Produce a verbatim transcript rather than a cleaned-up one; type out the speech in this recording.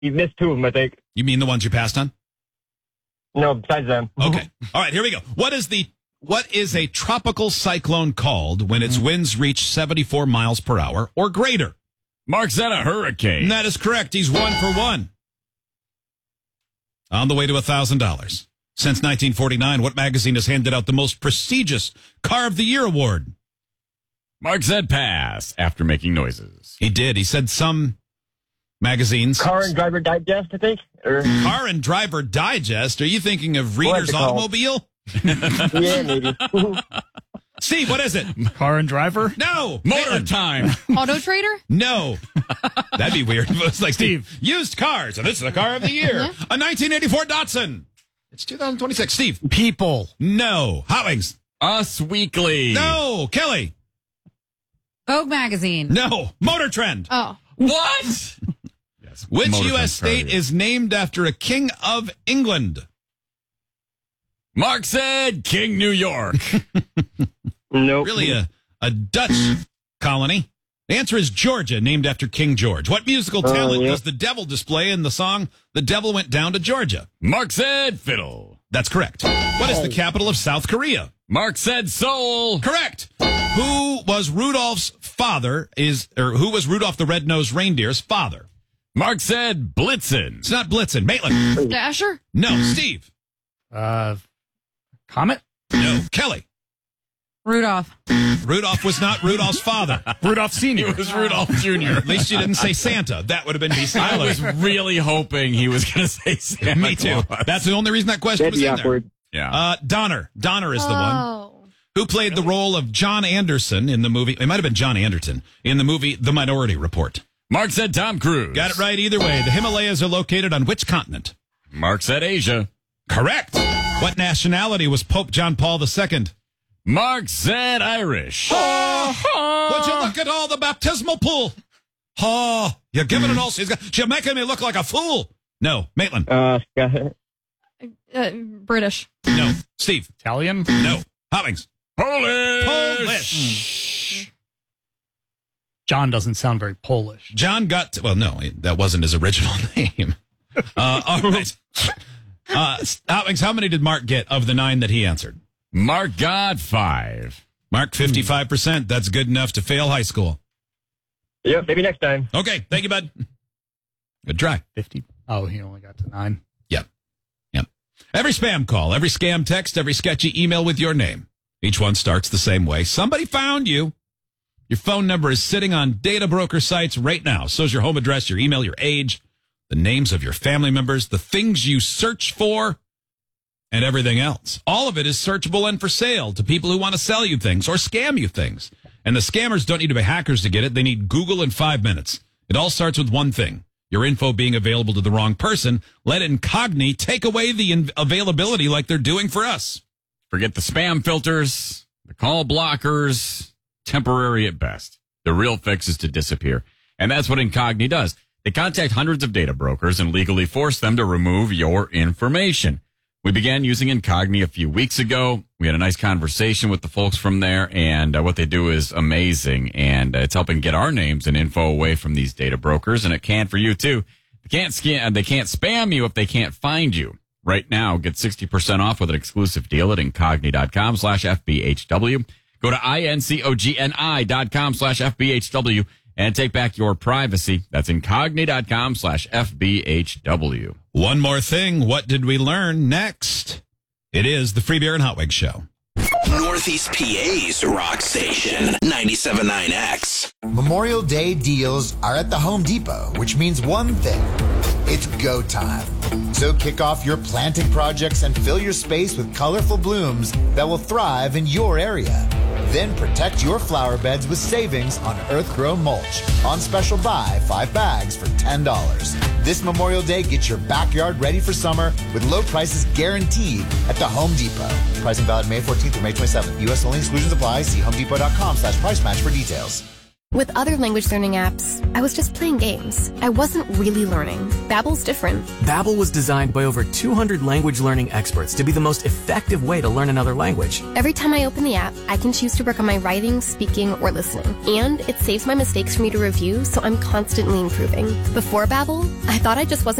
you missed two of them, I think. You mean the ones you passed on? No, besides them. Okay. All right, here we go. What is the what is a tropical cyclone called when its winds reach seventy-four miles per hour or greater? Mark said a hurricane. And that is correct. He's one for one. On the way to one thousand dollars. Since nineteen forty-nine, what magazine has handed out the most prestigious Car of the Year award? Mark said pass after making noises. He did. He said some magazines. Car and Driver Digest, I think. Or Car and Driver Digest. Are you thinking of Reader's it called? Automobile? yeah, maybe. Steve, what is it? Car and Driver? No. Motor Maitland. time. Auto Trader? No. That'd be weird. It's like, Steve, used cars. And this is the car of the year. A nineteen eighty-four Datsun. It's two thousand twenty-six. Steve. People. No. Howings. Us Weekly. No. Kelly. Vogue magazine. No. Motor Trend. Oh. What? Yes. Which Motor U S Trend state Courier. is named after a king of England? Mark said King New York. Nope. Really a, a Dutch colony. The answer is Georgia, named after King George. What musical Oh, talent yeah. does the devil display in the song The Devil Went Down to Georgia? Mark said fiddle. That's correct. What is the capital of South Korea? Mark said soul. Correct. Who was Rudolph's father is or who was Rudolph the Red-Nosed Reindeer's father? Mark said Blitzen. It's not Blitzen. Maitland. Dasher? No. Steve. Uh, Comet? No. Kelly. Rudolph. Rudolph was not Rudolph's father. Rudolph Senior It was Rudolph Junior At least you didn't say Santa. That would have been decent. I was really hoping he was going to say Santa Me too. Claus. That's the only reason that question That'd was be in awkward. there. Yeah. Uh, Donner. Donner is the one. Oh. Who played the role of John Anderson in the movie? It might have been John Anderton in the movie The Minority Report. Mark said Tom Cruise. Got it right either way. The Himalayas are located on which continent? Mark said Asia. Correct. What nationality was Pope John Paul the Second? Mark said Irish. Would you look at all the baptismal pool? Oh, you're giving it all. She's got, you're making me look like a fool. No. Maitland. Uh, Scott- Uh, British. No. Steve. Italian? No. Hoppings. Polish. Polish. John doesn't sound very Polish. John got, to, well, no, that wasn't his original name. Uh, all right. Uh, Hoppings, how many did Mark get of the nine that he answered? Mark got five. Mark, fifty-five percent. That's good enough to fail high school. Yep, maybe next time. Okay. Thank you, bud. Good try. fifty. Oh, he only got to nine. Yep. Yep. Every spam call, every scam text, every sketchy email with your name. Each one starts the same way. Somebody found you. Your phone number is sitting on data broker sites right now. So is your home address, your email, your age, the names of your family members, the things you search for, and everything else. All of it is searchable and for sale to people who want to sell you things or scam you things. And the scammers don't need to be hackers to get it. They need Google in five minutes. It all starts with one thing. Your info being available to the wrong person. Let Incogni take away the in- availability like they're doing for us. Forget the spam filters, the call blockers, temporary at best. The real fix is to disappear. And that's what Incogni does. They contact hundreds of data brokers and legally force them to remove your information. We began using Incogni a few weeks ago. We had a nice conversation with the folks from there, and uh, what they do is amazing, and uh, it's helping get our names and info away from these data brokers, and it can for you too. They can't scam, they can't spam you if they can't find you. Right now, get sixty percent off with an exclusive deal at incogni.com slash FBHW. Go to I-N-C-O-G-N-I dot com slash FBHW and take back your privacy. That's incogni.com slash FBHW. One more thing. What did we learn next? It is the Free Beer and Hot Wings Show. Northeast P A's rock station, ninety-seven point nine X. Memorial Day deals are at the Home Depot, which means one thing. It's go time. So kick off your planting projects and fill your space with colorful blooms that will thrive in your area. Then protect your flower beds with savings on Earthgrow mulch. On special buy, five bags for ten dollars. This Memorial Day, get your backyard ready for summer with low prices guaranteed at the Home Depot. Pricing valid May fourteenth through May twenty-seventh. U S only, exclusions apply. See homedepot.com slash price match for details. With other language learning apps, I was just playing games. I wasn't really learning. Babbel's different. Babbel was designed by over two hundred language learning experts to be the most effective way to learn another language. Every time I open the app, I can choose to work on my writing, speaking, or listening. And it saves my mistakes for me to review, so I'm constantly improving. Before Babbel, I thought I just wasn't